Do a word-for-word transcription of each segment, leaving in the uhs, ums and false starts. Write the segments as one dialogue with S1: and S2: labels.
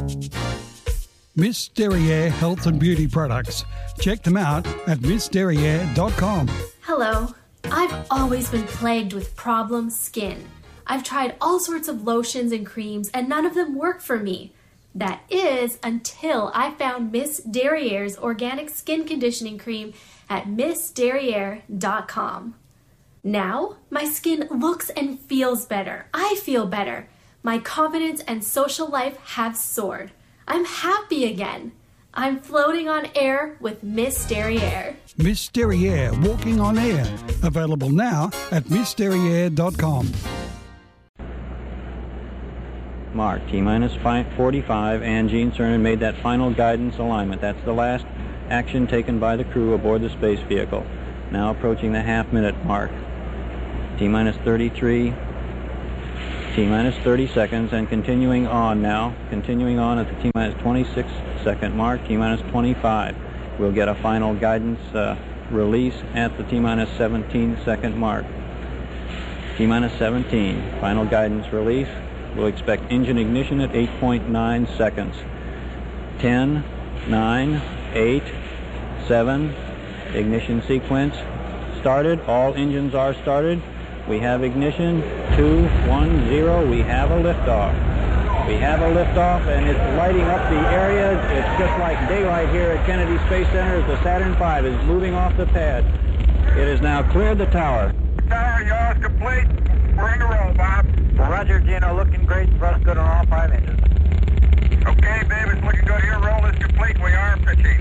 S1: Miss Derriere Health and Beauty Products. Check them out at miss derriere dot com.
S2: Hello. I've always been plagued with problem skin. I've tried all sorts of lotions and creams and none of them work for me. That is until I found Miss Derriere's organic skin conditioning cream at miss derriere dot com. Now, my skin looks and feels better. I feel better. My confidence and social life have soared. I'm happy again. I'm floating on air with Miss Derriere.
S1: Miss Derriere Walking on Air. Available now at miss derriere dot com.
S3: Mark, T-minus forty-five, and Gene Cernan made that final guidance alignment. That's the last action taken by the crew aboard the space vehicle. Now approaching the half-minute mark. T-minus thirty-three, T-minus thirty seconds, and continuing on now. Continuing on at the T-minus twenty-six second mark, T-minus twenty-five. We'll get a final guidance uh, release at the T-minus seventeen second mark. T-minus seventeen, final guidance release. We'll expect engine ignition at eight point nine seconds. ten, nine, eight, seven, ignition sequence started. All engines are started. We have ignition. two, one, zero. We have a liftoff. We have a liftoff, and it's lighting up the area. It's just like daylight here at Kennedy Space Center as the Saturn five is moving off the pad. It has now cleared the tower.
S4: Tower, yaw's complete. We're in a row, Bob.
S5: Roger, Gino. Looking great. Thrust good on all five engines.
S4: Okay, Dave, it's looking good here. Roll is complete. We are pitching.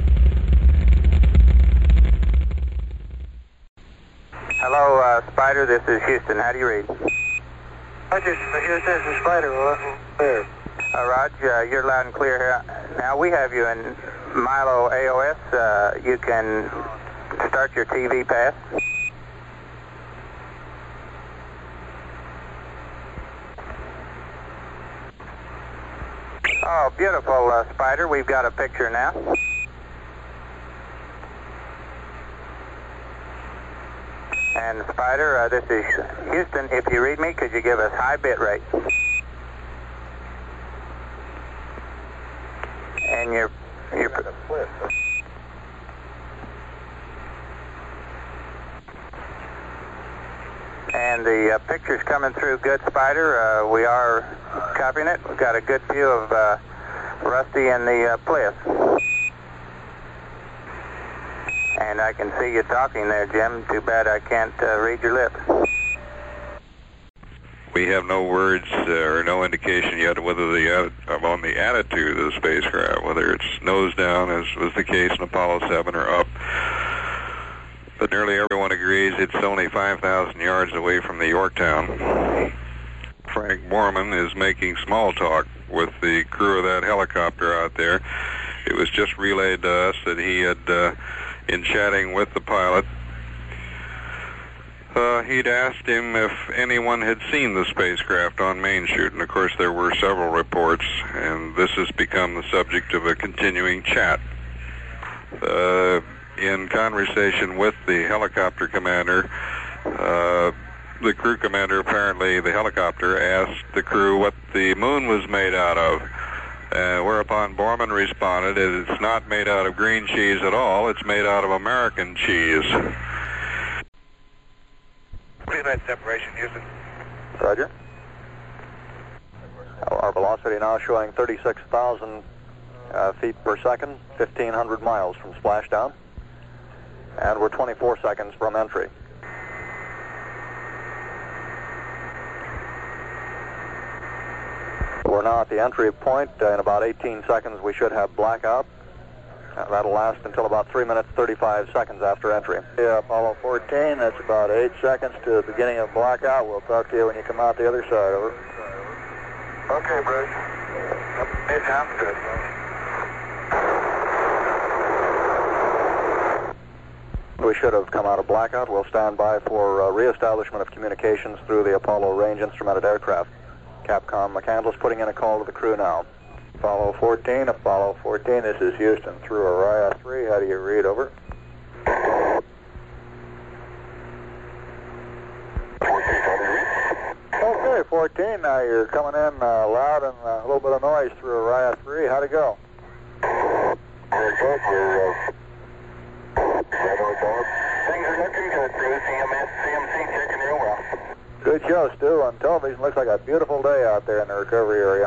S5: Hello, uh, Spider. This is Houston. How do you read?
S4: Roger, Houston. This is Spider. Well, clear.
S5: Uh, Roger, uh, you're loud and clear here. Now we have you in Milo A O S. Uh, you can start your T V pass. Oh, beautiful, uh, Spider. We've got a picture now. And Spider, uh, this is Houston. If you read me, could you give us high bit rate? And your your. And the uh, picture's coming through good, Spider. Uh, we are copying it. We've got a good view of uh, Rusty and the uh, Bliss. And I can see you talking there, Jim. Too bad I can't uh, read your lips.
S6: We have no words uh, or no indication yet whether the uh, on the attitude of the spacecraft, whether it's nose down, as was the case in Apollo seven, or up. But nearly everyone agrees it's only five thousand yards away from the Yorktown. Frank Borman is making small talk with the crew of that helicopter out there. It was just relayed to us that he had, uh, in chatting with the pilot, uh, he'd asked him if anyone had seen the spacecraft on main chute, and of course there were several reports, and this has become the subject of a continuing chat. Uh, in conversation with the helicopter commander, uh, the crew commander, apparently the helicopter, asked the crew what the moon was made out of, uh, whereupon Borman responded, it's not made out of green cheese at all, it's made out of American cheese.
S4: Three-minute separation, Houston.
S5: Roger. Our velocity now showing thirty-six thousand uh, feet per second, fifteen hundred miles from splashdown. And we're twenty-four seconds from entry. We're now at the entry point. Uh, in about eighteen seconds we should have blackout. Uh, that'll last until about three minutes, thirty-five seconds after entry. Yeah, Apollo fourteen, that's about eight seconds to the beginning of blackout. We'll talk to you when you come out the other side, over.
S4: Okay, Bruce. It sounds good.
S5: We should have come out of blackout. We'll stand by for uh, reestablishment of communications through the Apollo range instrumented aircraft. Capcom McCandless putting in a call to the crew now. Apollo fourteen, Apollo fourteen, this is Houston through Orion three. How do you read, over? Okay, fourteen. fourteen, now you're coming in uh, loud and uh, a little bit of noise through Araya three. How'd it go?
S7: Very good. You're, uh, things are looking good, Bruce. C M S, C M C checking real well.
S5: Good show, Stu. On television, looks like a beautiful day out there in the recovery area.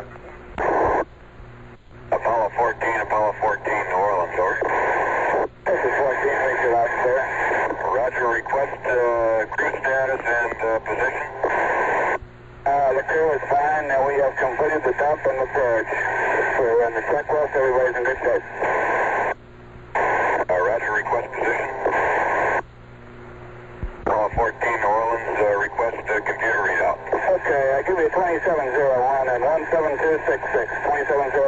S7: Apollo fourteen, Apollo fourteen, New Orleans, over. This is fourteen, thanks for out there. Roger, request uh, crew status and uh, position. Uh, the crew is fine. Now we have completed the dump and the purge. We're in the checklist. Everybody's in good shape. Uh, Roger, request position. Apollo fourteen, New Orleans, uh, request uh, computer readout. Okay, uh, give me twenty-seven oh one and one seven two six six. twenty-seven oh